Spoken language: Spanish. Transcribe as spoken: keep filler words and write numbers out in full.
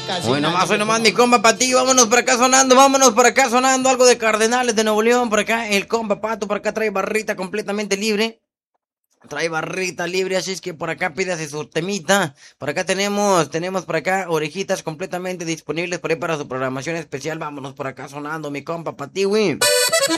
Hoy nomás, hoy nomás, mi compa Patillo, vámonos por acá sonando, vámonos por acá sonando algo de Cardenales de Nuevo León, por acá el compa Pato, por acá trae barrita completamente libre. Trae barrita libre, así es que por acá pídase su temita. Por acá tenemos, tenemos por acá orejitas completamente disponibles por ahí para su programación especial. Vámonos por acá sonando, mi compa Patiwi.